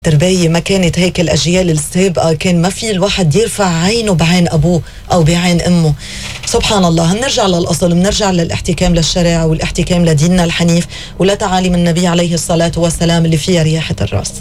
التربية ما كانت هيك. الأجيال السابقة كان ما في الواحد يرفع عينه بعين أبوه أو بعين أمه. سبحان الله. بنرجع للأصل، بنرجع للاحتكام للشرع والاحتكام لديننا الحنيف ولتعاليم النبي عليه الصلاة والسلام اللي فيها رياحة الرأس.